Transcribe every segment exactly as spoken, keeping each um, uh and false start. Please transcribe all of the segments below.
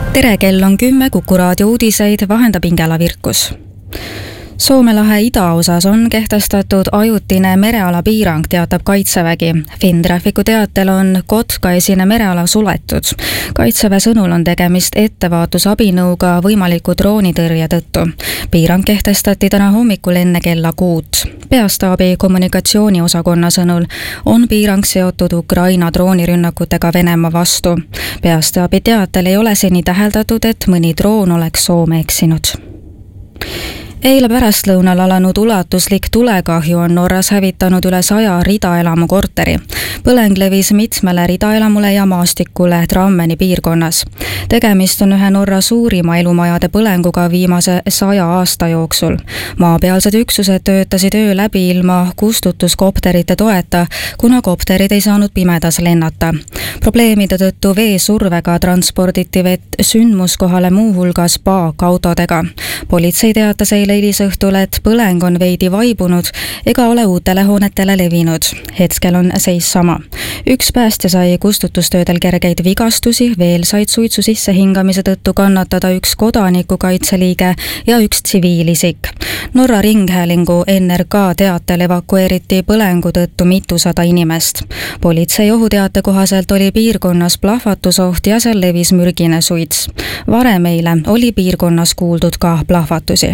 tere, kell on kümme, Kuku raadio uudiseid vahendab Ingela Virkus. Soome lahe idaosas on kehtestatud ajutine mereala piirang, teatab Kaitsevägi. Finntrafficu teatel on Kotkaesine mereala suletud. Kaitseväe sõnul on tegemist ettevaatusabinõuga võimaliku droonitõrje tõttu. Piirang kehtestati täna hommikul enne kella kuut. Peastaabi kommunikatsiooniosakonna sõnul on piirang seotud Ukraina droonirünnakutega Venemaa vastu. Peastaabi teatel ei ole seni täheldatud, et mõni droon oleks Soome eksinud. Eile pärastlõunal alanud ulatuslik tulekahju on Norras hävitanud üle saja ridaelamu korteri. Põleng levis mitmele ridaelamule ja maastikule Drammeni piirkonnas. Tegemist on ühe Norra suurima elumajade põlenguga viimase saja aasta jooksul. Maapealsed üksused töötasid öö läbi ilma kustutuskopterite toeta, kuna kopterid ei saanud pimedas lennata. Probleemide tõttu veesurvega transporditi vett sündmuskohale muuhulgas paakautodega. Politsei teatas eile hilisõhtul, et põleng on veidi vaibunud ega ole uutele hoonetele levinud. Hetkel on seis sama. Üks päästja sai kustutustöödel kergeid vigastusi, veel said suitsu sissehingamise tõttu kannatada üks kodanikukaitseliige ja üks tsiviilisik. Norra Ringhäälingu N R K teatel evakueeriti põlengu tõttu mitusada inimest. Politsei ohuteate kohaselt oli piirkonnas plahvatusoht ja seal levis mürgine suits. Varem eile oli piirkonnas kuuldud ka plahvatusi.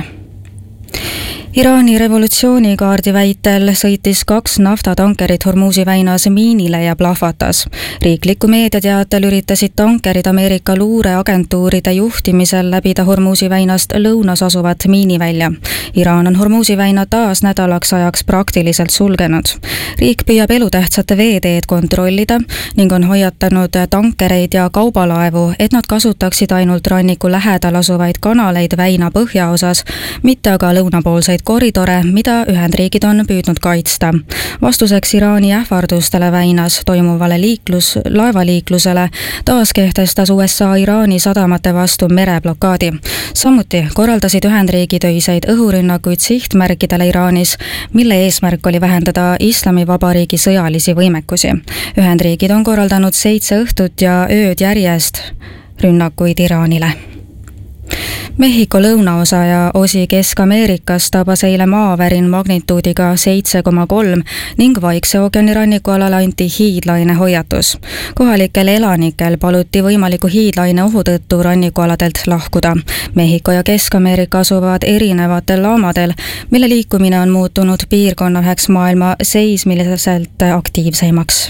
Iraani revolutsioonikaardi väitel sõitis kaks naftatankerit Hormuzi väinas miinile ja plahvatas. Riikliku meediateatel üritasid tankerid Ameerika luureagentuuride juhtimisel läbida Hormuzi väinast lõunas asuvat miinivälja. Iraan on Hormuzi väina taas nädalaks ajaks praktiliselt sulgenud. Riik püüab elutähtsate veeteed kontrollida ning on hoiatanud tankereid ja kaubalaevu, et nad kasutaksid ainult ranniku lähedal asuvaid kanaleid väina põhjaosas, mitte aga lõunapoolseid koridore, mida Ühendriigid on püüdnud kaitsta. Vastuseks Iraani ähvardustele väinas toimuvale liiklus, laevaliiklusele taas kehtestas U S A Iraani sadamate vastu mereblokaadi. Samuti korraldasid Ühendriigid öiseid õhurünnakuid sihtmärkidele Iraanis, mille eesmärk oli vähendada Islamivabariigi sõjalisi võimekusi. Ühendriigid on korraldanud seitse õhtut ja ööd järjest rünnakuid Iraanile. Mehhiko lõunaosa ja osi Kesk-Ameerikas tabas eile maavärin magnituudiga seitse koma kolm ning Vaikse ookeani rannikualale anti hiidlaine hoiatus. Kohalikel elanikel paluti võimaliku hiidlaine ohu tõttu rannikualadelt lahkuda. Mehhiko ja Kesk-Ameerika asuvad erinevatel laamadel, mille liikumine on muutunud piirkonna üheks maailma seismiliselt aktiivseimaks.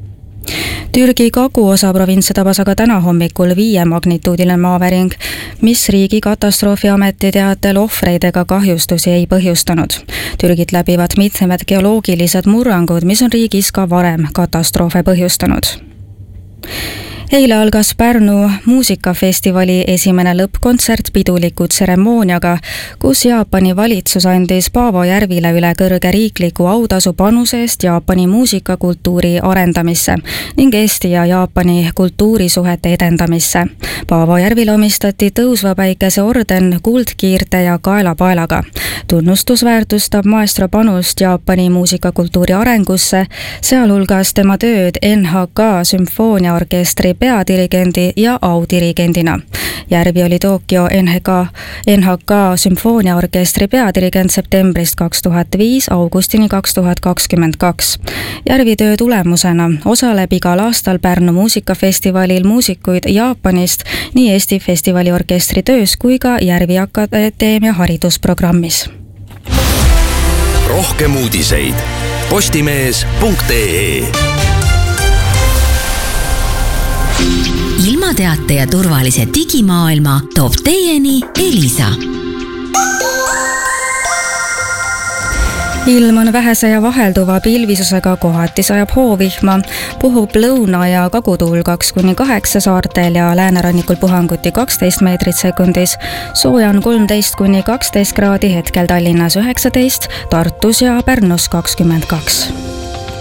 Türgi Kagu-osa provintsi tabas aga täna hommikul viie magnituudiline maaväring, mis riigi katastroofiameti teatel ohvreid ega kahjustusi ei põhjustanud. Türgit läbivad mitmed geoloogilised murrangud, mis on riigis ka varem katastroofe põhjustanud. Eile algas Pärnu muusikafestivali esimene lõppkontsert piduliku tseremooniaga, kus Jaapani valitsus andis Paavo Järvile üle kõrge riikliku autasu panuse eest Jaapani muusikakultuuri arendamisse ning Eesti ja Jaapani kultuurisuhete edendamisse. Paavo Järvile omistati tõusva päikese orden kuldkiirte ja kaelapaelaga. Tunnustus väärtustab maestro panust Jaapani muusikakultuuri arengusse, sealhulgas tema tööd N H K sümfooniaorkestri peadirigendi ja audirigendina. Järvi oli Tokyo N H K sümfooniaorkestri peadirigent septembrist kaks tuhat viis augustini kaks tuhat kakskümmend kaks. Järvi töö tulemusena osaleb igal aastal Pärnu muusikafestivalil muusikuid Jaapanist nii Eesti festivaliorkestri töös kui ka Järvi Akadeemia haridusprogrammis. Rohkem uudiseid postimees punkt ee. Ilmateate ja turvalise digimaailma toob teieni Elisa. Ilm on vähese ja vahelduva pilvisusega, kohati sajab hoovihma, puhub lõuna- ja kagutuul kaks kuni kaheksa saartel ja läänerannikul puhanguti kaksteist meetrit sekundis. Sooja on kolmteist kuni kaksteist kraadi, hetkel Tallinnas üheksateist, Tartus ja Pärnus kakskümmend kaks.